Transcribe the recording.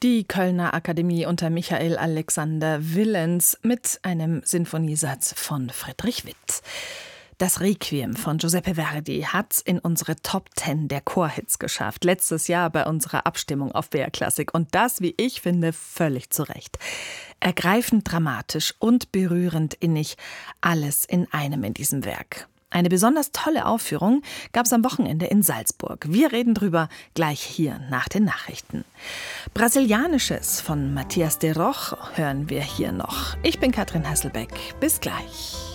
Die Kölner Akademie unter Michael Alexander Willens mit einem Sinfoniesatz von Friedrich Witt. Das Requiem von Giuseppe Verdi hat in unsere Top 10 der Chorhits geschafft. Letztes Jahr bei unserer Abstimmung auf BR Klassik. Und das, wie ich finde, völlig zu Recht. Ergreifend dramatisch und berührend innig. Alles in einem in diesem Werk. Eine besonders tolle Aufführung gab es am Wochenende in Salzburg. Wir reden drüber gleich hier nach den Nachrichten. Brasilianisches von Matthias de Roch hören wir hier noch. Ich bin Katrin Hasselbeck. Bis gleich.